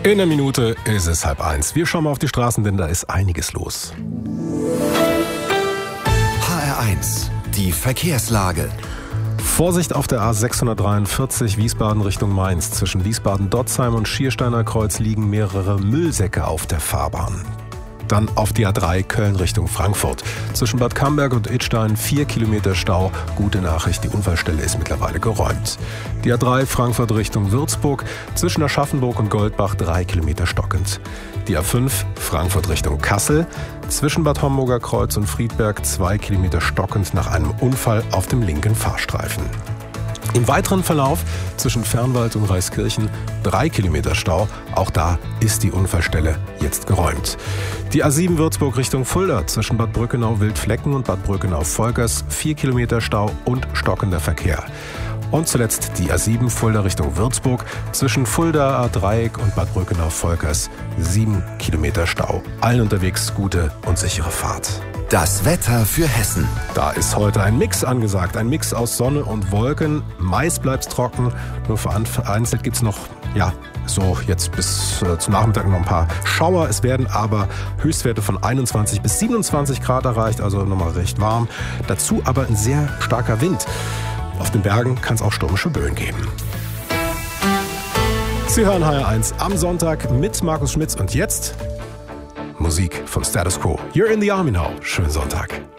In einer Minute ist es 12:30. Wir schauen mal auf die Straßen, denn da ist einiges los. HR1, die Verkehrslage. Vorsicht auf der A643 Wiesbaden Richtung Mainz. Zwischen Wiesbaden-Dotzheim und Schiersteiner Kreuz liegen mehrere Müllsäcke auf der Fahrbahn. Dann auf die A3 Köln Richtung Frankfurt. Zwischen Bad Camberg und Idstein 4 Kilometer Stau. Gute Nachricht, die Unfallstelle ist mittlerweile geräumt. Die A3 Frankfurt Richtung Würzburg. Zwischen Aschaffenburg und Goldbach 3 Kilometer stockend. Die A5 Frankfurt Richtung Kassel. Zwischen Bad Homburger Kreuz und Friedberg 2 Kilometer stockend nach einem Unfall auf dem linken Fahrstreifen. Im weiteren Verlauf zwischen Fernwald und Reiskirchen 3 Kilometer Stau. Auch da ist die Unfallstelle jetzt geräumt. Die A7 Würzburg Richtung Fulda zwischen Bad Brückenau-Wildflecken und Bad Brückenau-Volkers 4 Kilometer Stau und stockender Verkehr. Und zuletzt die A7 Fulda Richtung Würzburg zwischen Fulda A-Dreieck und Bad Brückenau-Volkers 7 Kilometer Stau. Allen unterwegs gute und sichere Fahrt. Das Wetter für Hessen. Da ist heute ein Mix angesagt, ein Mix aus Sonne und Wolken. Meist bleibt's trocken, nur vereinzelt gibt's noch, so jetzt bis zum Nachmittag noch ein paar Schauer. Es werden aber Höchstwerte von 21 bis 27 Grad erreicht, also nochmal recht warm. Dazu aber ein sehr starker Wind. Auf den Bergen kann es auch stürmische Böen geben. Sie hören HR1 am Sonntag mit Markus Schmitz und jetzt Musik vom Status Quo. You're in the Army now. Schönen Sonntag.